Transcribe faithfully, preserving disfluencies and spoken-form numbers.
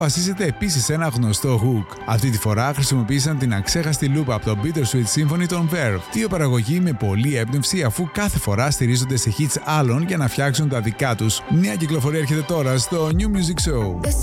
βασίζεται επίσης σε ένα γνωστό hook. Αυτή τη φορά χρησιμοποίησαν την αξέχαστη loop από το Bittersweet Symphony των Verve, δύο παραγωγοί με πολλή έμπνευση αφού κάθε φορά στηρίζονται σε hits άλλων για να φτιάξουν τα δικά τους. Νέα κυκλοφορία έρχεται τώρα στο New Music Show.